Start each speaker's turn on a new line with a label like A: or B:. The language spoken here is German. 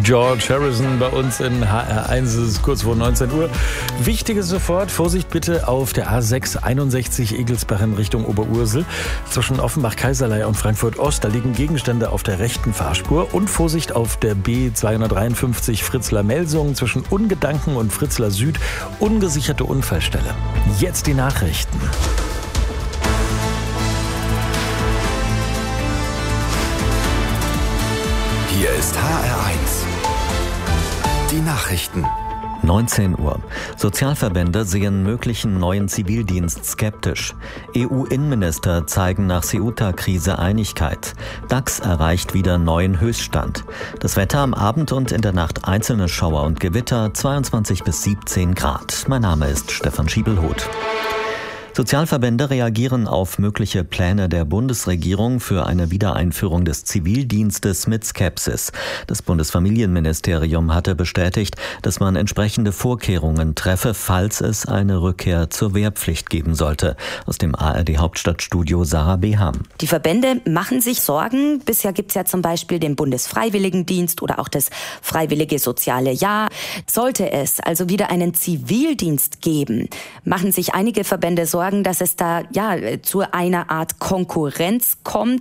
A: George Harrison bei uns in HR1, es ist kurz vor 19 Uhr. Wichtiges sofort, Vorsicht bitte auf der A6 61 Egelsbach in Richtung Oberursel. Zwischen Offenbach-Kaiserlei und Frankfurt-Ost, da liegen Gegenstände auf der rechten Fahrspur. Und Vorsicht auf der B253 Fritzlar-Melsungen zwischen Ungedanken und Fritzlar Süd, ungesicherte Unfallstelle. Jetzt die Nachrichten.
B: Hier ist HR1. Die Nachrichten.
C: 19 Uhr. Sozialverbände sehen möglichen neuen Zivildienst skeptisch. EU-Innenminister zeigen nach Ceuta-Krise Einigkeit. DAX erreicht wieder neuen Höchststand. Das Wetter am Abend und in der Nacht einzelne Schauer und Gewitter, 22 bis 17 Grad. Mein Name ist Stefan Schiebelhuth. Sozialverbände reagieren auf mögliche Pläne der Bundesregierung für eine Wiedereinführung des Zivildienstes mit Skepsis. Das Bundesfamilienministerium hatte bestätigt, dass man entsprechende Vorkehrungen treffe, falls es eine Rückkehr zur Wehrpflicht geben sollte. Aus dem ARD-Hauptstadtstudio Sarah Beham.
D: Die Verbände machen sich Sorgen. Bisher gibt es ja zum Beispiel den Bundesfreiwilligendienst oder auch das Freiwillige Soziale Jahr. Sollte es also wieder einen Zivildienst geben, machen sich einige Verbände Sorgen, dass es da zu einer Art Konkurrenz kommt.